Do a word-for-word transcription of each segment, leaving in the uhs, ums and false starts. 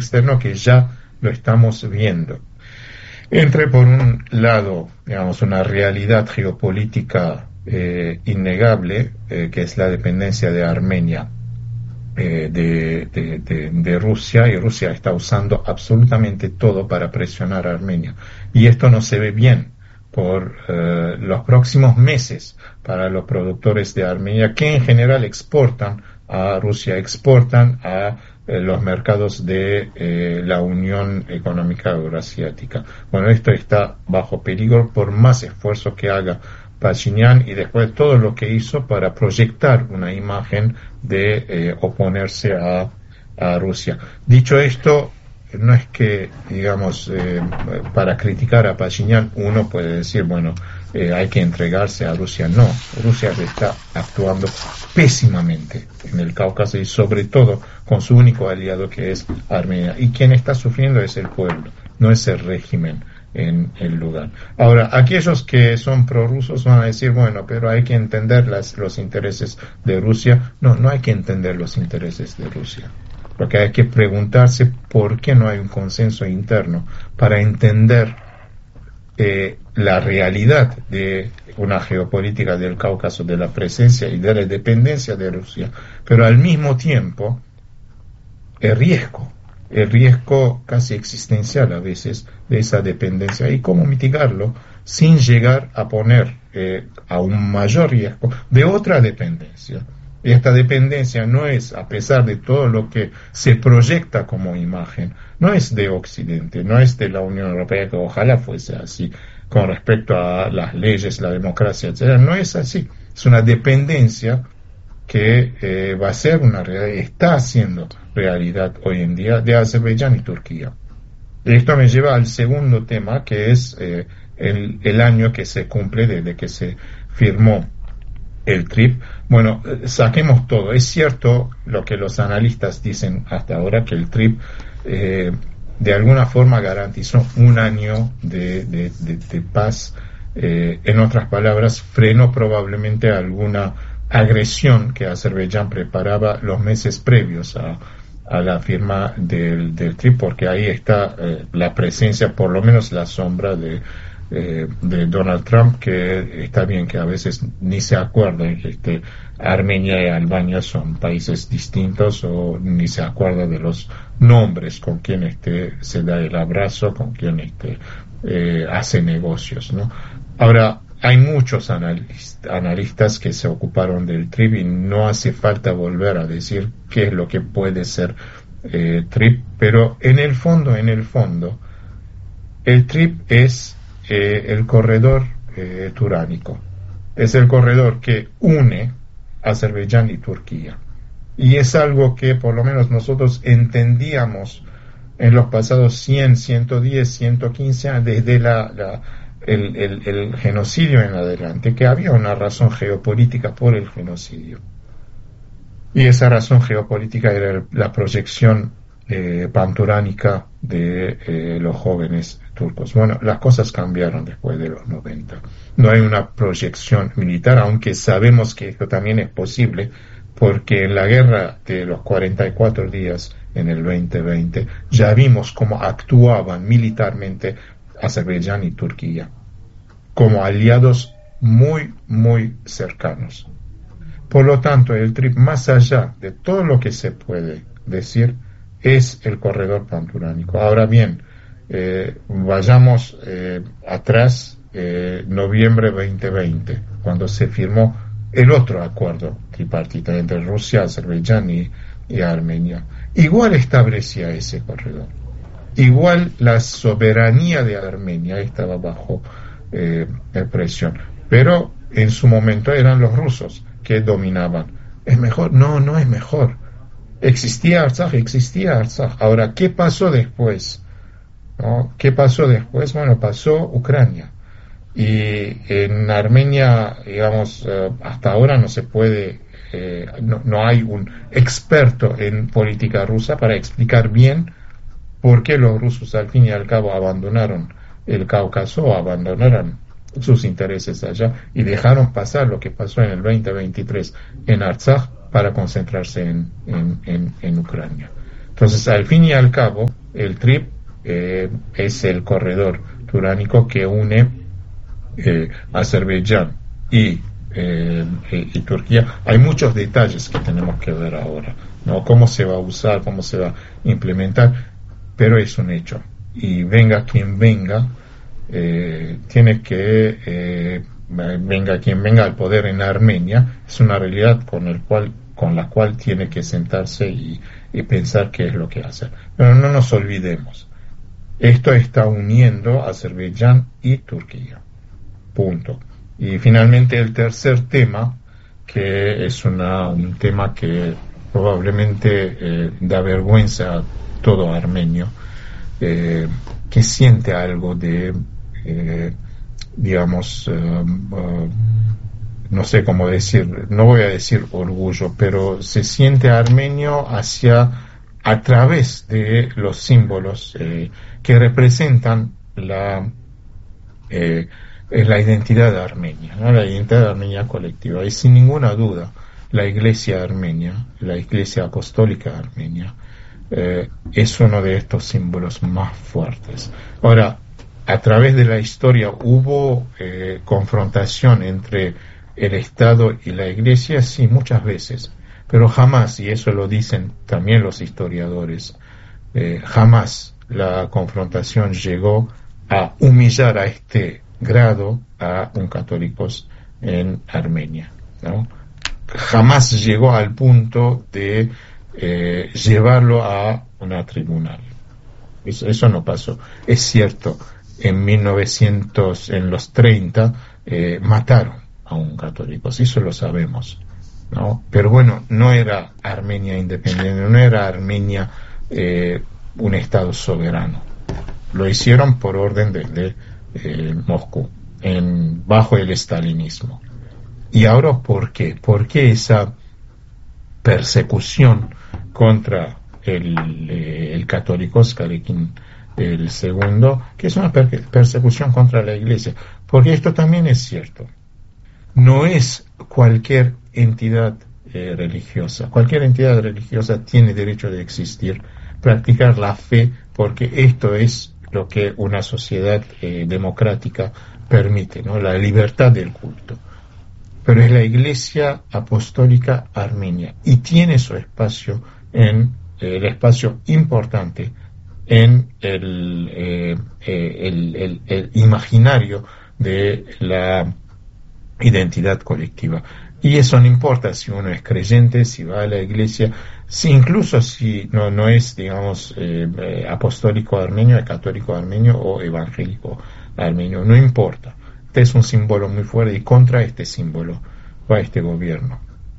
externo que ya lo estamos viendo. Entre por un lado, digamos, una realidad geopolítica eh, innegable, eh, que es la dependencia de Armenia eh, de, de, de, de Rusia, y Rusia está usando absolutamente todo para presionar a Armenia. Y esto no se ve bien por eh, los próximos meses para los productores de Armenia, que en general exportan a Rusia, exportan a eh, los mercados de eh, la Unión Económica Euroasiática. Bueno, esto está bajo peligro por más esfuerzo que haga Pashinyan y después todo lo que hizo para proyectar una imagen de eh, oponerse a, a Rusia. Dicho esto, no es que, digamos, eh, para criticar a Pashinyan uno puede decir, bueno, eh, hay que entregarse a Rusia. No, Rusia está actuando pésimamente en el Cáucaso y sobre todo con su único aliado que es Armenia. Y quien está sufriendo es el pueblo, no es el régimen en el lugar. Ahora, aquellos que son prorrusos van a decir, bueno, pero hay que entender las, los intereses de Rusia. No, no hay que entender los intereses de Rusia. Porque hay que preguntarse por qué no hay un consenso interno para entender eh, la realidad de una geopolítica del Cáucaso, de la presencia y de la dependencia de Rusia, pero al mismo tiempo el riesgo, el riesgo casi existencial a veces de esa dependencia y cómo mitigarlo sin llegar a poner eh, a un mayor riesgo de otra dependencia. Y esta dependencia no es, a pesar de todo lo que se proyecta como imagen, no es de Occidente, no es de la Unión Europea, que ojalá fuese así, con respecto a las leyes, la democracia, etcétera. No es así. Es una dependencia que eh, va a ser una realidad, está haciendo realidad hoy en día de Azerbaiyán y Turquía. Y esto me lleva al segundo tema, que es eh, el, el año que se cumple desde que se firmó el T R I P. Bueno, saquemos todo. Es cierto lo que los analistas dicen hasta ahora, que el T R I P eh, de alguna forma garantizó un año de, de, de, de paz. Eh, en otras palabras, frenó probablemente alguna agresión que Azerbaiyán preparaba los meses previos a, a la firma del, del T R I P, porque ahí está eh, la presencia, por lo menos la sombra de Eh, de Donald Trump, que está bien que a veces ni se acuerden que este, Armenia y Albania son países distintos, o ni se acuerda de los nombres con quien este, se da el abrazo, con quien este, eh, hace negocios, ¿no? Ahora, hay muchos analist, analistas que se ocuparon del T R I P y no hace falta volver a decir qué es lo que puede ser eh, T R I P, pero en el fondo, en el fondo, el T R I P es Eh, el corredor eh, turánico. Es el corredor que une Azerbaiyán y Turquía. Y es algo que por lo menos nosotros entendíamos en los pasados cien, ciento diez, ciento quince años, desde la, la, el, el, el genocidio en adelante, que había una razón geopolítica por el genocidio. Y esa razón geopolítica era la proyección eh, panturánica de eh, los jóvenes turcos. Bueno, las cosas cambiaron después de los noventa. No hay una proyección militar, aunque sabemos que esto también es posible, porque en la guerra de los cuarenta y cuatro días en el veinte veinte ya vimos cómo actuaban militarmente Azerbaiyán y Turquía, como aliados muy, muy cercanos. Por lo tanto, el T R I P, más allá de todo lo que se puede decir, es el corredor panturánico. Ahora bien, eh, vayamos eh, atrás, eh, noviembre veinte veinte, cuando se firmó el otro acuerdo tripartita entre Rusia, Azerbaiyán y, y Armenia. Igual establecía ese corredor. Igual la soberanía de Armenia estaba bajo eh, presión. Pero en su momento eran los rusos que dominaban. ¿Es mejor? No, no es mejor. Existía Artsaj, existía Artsaj. Ahora, ¿qué pasó después? ¿No? ¿Qué pasó después? Bueno, pasó Ucrania. Y en Armenia, digamos, eh, hasta ahora no se puede, eh, no, no hay un experto en política rusa para explicar bien por qué los rusos al fin y al cabo abandonaron el Cáucaso, o abandonaron sus intereses allá y dejaron pasar lo que pasó en el veinte veintitrés en Artsaj para concentrarse en, en, en, en Ucrania. Entonces, al fin y al cabo, el TRIP eh, es el corredor turánico que une eh, Azerbaiyán y, eh, y, y Turquía. Hay muchos detalles que tenemos que ver ahora, ¿no? Cómo se va a usar, cómo se va a implementar, pero es un hecho. Y venga quien venga, eh, tiene que, eh, venga quien venga al poder en Armenia, es una realidad con, el cual, con la cual tiene que sentarse y, y pensar qué es lo que hace. Pero no nos olvidemos, esto está uniendo a Azerbaiyán y Turquía. Punto. Y finalmente el tercer tema, que es una, un tema que probablemente eh, da vergüenza a todo armenio, eh, que siente algo de, eh, digamos, uh, uh, no sé cómo decir, no voy a decir orgullo, pero se siente armenio hacia, a través de los símbolos eh, que representan la eh, la identidad armenia, ¿no? La identidad armenia colectiva. Y sin ninguna duda, la iglesia armenia, la iglesia apostólica armenia, eh, es uno de estos símbolos más fuertes. Ahora, a través de la historia hubo eh, confrontación entre el Estado y la iglesia, sí, muchas veces, pero jamás, y eso lo dicen también los historiadores, eh, jamás la confrontación llegó a humillar a este grado a un católicos en Armenia, ¿no? Jamás llegó al punto de eh, llevarlo a una tribunal. Eso, eso no pasó. Es cierto, en mil novecientos, en los treinta, eh, mataron a un católico, eso lo sabemos, ¿no? Pero bueno, no era Armenia independiente, no era Armenia eh, un estado soberano. Lo hicieron por orden de, de eh, Moscú, en, bajo el estalinismo. ¿Y ahora por qué? ¿Por qué esa persecución contra el, eh, el católico Skarekin el segundo, que es una per- persecución contra la iglesia? Porque esto también es cierto. No es cualquier entidad eh, religiosa. Cualquier entidad religiosa tiene derecho de existir, practicar la fe, porque esto es lo que una sociedad eh, democrática permite, ¿no? La libertad del culto. Pero es la Iglesia Apostólica Armenia y tiene su espacio en eh, el espacio importante en el, eh, eh, el, el, el imaginario de la identidad colectiva. Y eso no importa si uno es creyente, si va a la iglesia, si incluso si no, no es, digamos, eh, eh, apostólico armenio, católico armenio o evangélico armenio, no importa. Este es un símbolo muy fuerte y contra este símbolo va este gobierno.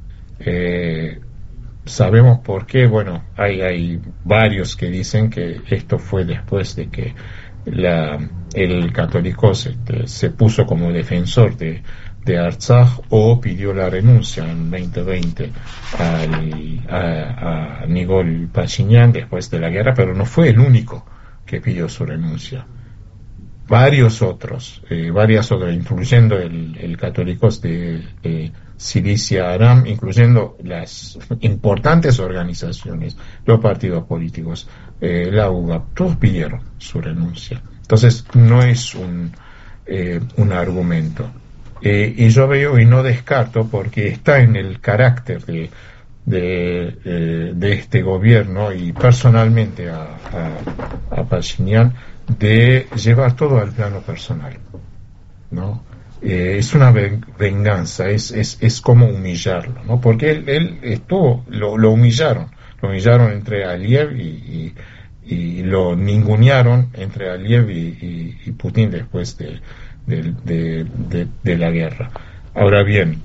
Eh, sabemos por qué, bueno, hay, hay varios que dicen que esto fue después de que la, el católico se, se puso como defensor de de Artsaj o pidió la renuncia en veinte veinte al, a, a Nikol Pashinyan después de la guerra, pero no fue el único que pidió su renuncia. Varios otros, eh, varias otras, incluyendo el, el católicos de eh, Cilicia Aram, incluyendo las importantes organizaciones, los partidos políticos, eh, la U G A P, todos pidieron su renuncia. Entonces, no es un, eh, un argumento. Eh, y yo veo y no descarto, porque está en el carácter de, de, eh, de este gobierno y personalmente a, a, a Pashinyan, de llevar todo al plano personal, ¿no? Eh, es una venganza, es, es, es como humillarlo, ¿no? Porque él, él estuvo, lo, lo humillaron, lo humillaron entre Aliyev y, y, y lo ningunearon entre Aliyev y, y, y Putin después de De, de, de, de la guerra. Ahora bien,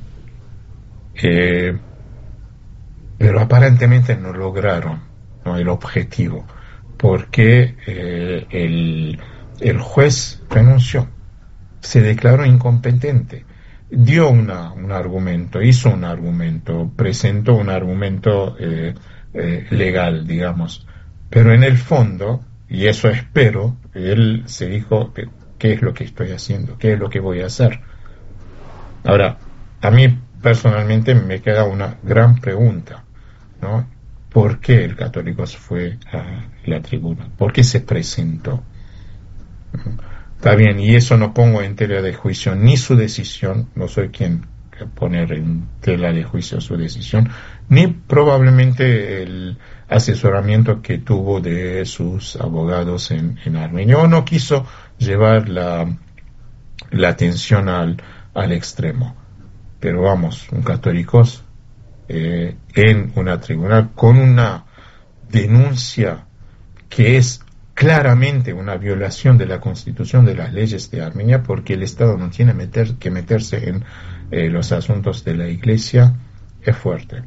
eh, pero aparentemente no lograron, ¿no?, el objetivo, porque eh, el, el juez renunció, se declaró incompetente, dio una, un argumento, hizo un argumento, presentó un argumento eh, eh, legal, digamos, pero en el fondo, y eso espero, él se dijo, ¿qué es lo que estoy haciendo? ¿Qué es lo que voy a hacer? Ahora, a mí personalmente me queda una gran pregunta, ¿no? por qué el Católicos fue a la tribuna, por qué se presentó. Está bien, y eso no pongo en tela de juicio ni su decisión, no soy quien poner en tela de juicio su decisión, ni probablemente el asesoramiento que tuvo de sus abogados en, en Armenia, o no quiso llevar la, la atención al, al extremo. Pero vamos, un Católicos eh, en una tribunal con una denuncia que es claramente una violación de la Constitución, de las leyes de Armenia, porque el Estado no tiene meter, que meterse en eh, los asuntos de la Iglesia, es fuerte.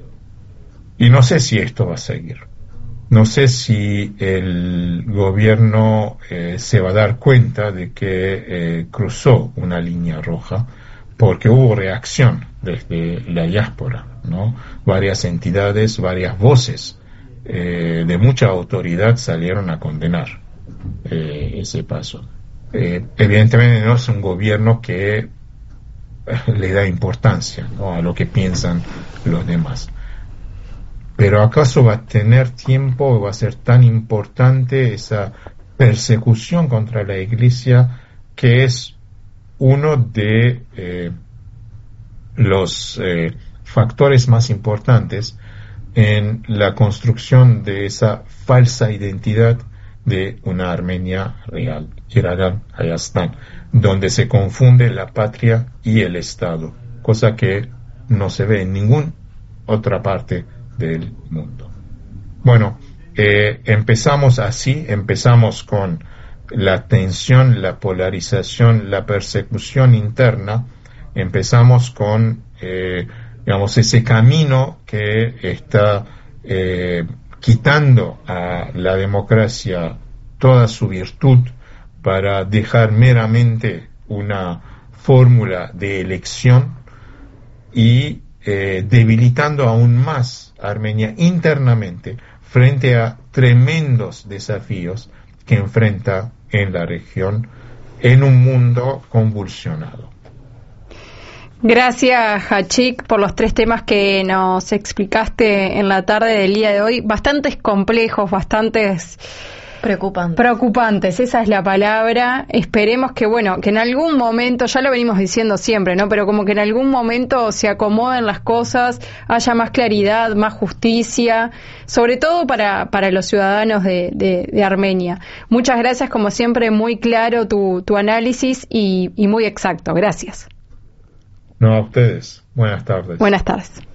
Y no sé si esto va a seguir. No sé si el gobierno eh, se va a dar cuenta de que eh, cruzó una línea roja, porque hubo reacción desde la diáspora, ¿no? Varias entidades, varias voces Eh, de mucha autoridad salieron a condenar eh, ese paso. Eh, evidentemente no es un gobierno que le da importancia, ¿no?, a lo que piensan los demás. Pero ¿acaso va a tener tiempo, va a ser tan importante esa persecución contra la Iglesia, que es uno de eh, los eh, factores más importantes en la construcción de esa falsa identidad de una Armenia real, Iragan Hayastan, donde se confunde la patria y el Estado, cosa que no se ve en ninguna otra parte del mundo. Bueno, eh, empezamos así, empezamos con la tensión, la polarización, la persecución interna, empezamos con eh, digamos, ese camino que está eh, quitando a la democracia toda su virtud para dejar meramente una fórmula de elección y eh, debilitando aún más a Armenia internamente frente a tremendos desafíos que enfrenta en la región en un mundo convulsionado. Gracias, Hachik, por los tres temas que nos explicaste en la tarde del día de hoy. Bastantes complejos, bastantes preocupantes. Preocupantes, esa es la palabra. Esperemos que, bueno, que en algún momento, ya lo venimos diciendo siempre, ¿no? Pero como que en algún momento se acomoden las cosas, haya más claridad, más justicia, sobre todo para, para los ciudadanos de, de, de Armenia. Muchas gracias, como siempre, muy claro tu, tu análisis y, y muy exacto. Gracias. No, a ustedes. Buenas tardes. Buenas tardes.